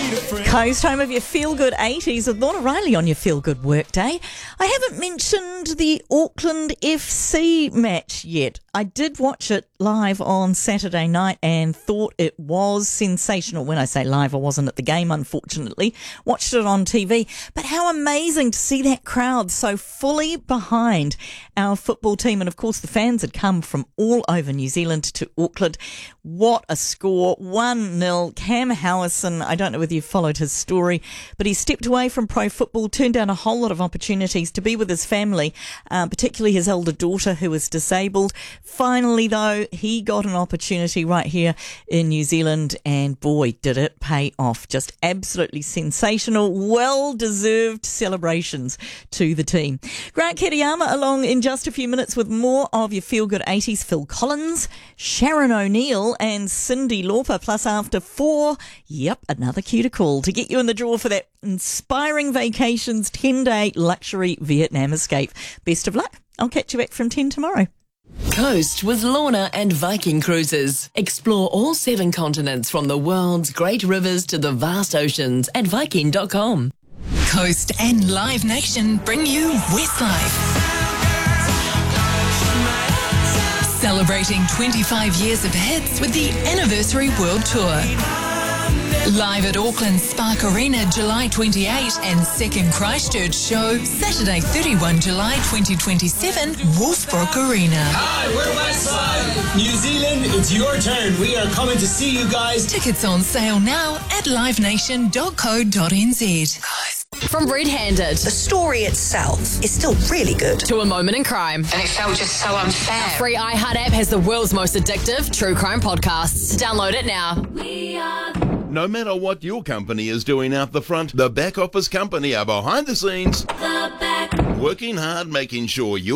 Coast, home of your feel-good 80s with Lorna Riley on your feel-good workday. I haven't mentioned the Auckland FC match yet. I did watch it live on Saturday night and thought it was sensational. When I say live, I wasn't at the game, unfortunately. Watched it on TV. But how amazing to see that crowd so fully behind our football team. And of course, the fans had come from all over New Zealand to Auckland. What a score. 1-0. Cam Howison, I don't know whether you've followed his story, but he stepped away from pro football, turned down a whole lot of opportunities to be with his family, particularly his elder daughter who is disabled. Finally, though, he got an opportunity right here in New Zealand, and boy, did it pay off. Just absolutely sensational, well-deserved celebrations to the team. Grant Kiriyama along in just a few minutes with more of your feel-good 80s. Phil Collins, Sharon O'Neill and Cyndi Lauper, plus after 4, yep, another cue to call to get you in the draw for that inspiring vacations 10-day luxury Vietnam escape. Best of luck. I'll catch you back from 10 tomorrow. Coast with Lorna and Viking Cruises. Explore all 7 continents from the world's great rivers to the vast oceans at Viking.com. Coast and Live Nation bring you Westlife. Celebrating 25 years of hits with the Anniversary World Tour. Live at Auckland Spark Arena July 28 and Second Christchurch show Saturday 31 July 2027 Wolfbrook Arena. Hi, we're Westlife. New Zealand, it's your turn. We are coming to see you guys. Tickets on sale now at livenation.co.nz. From Red Handed The story itself is still really good. to A Moment in Crime, And it felt just so unfair. our free iHeart app has the world's most addictive true crime podcasts. Download it now. No matter what your company is doing out the front, the back office company are behind the scenes, working hard, making sure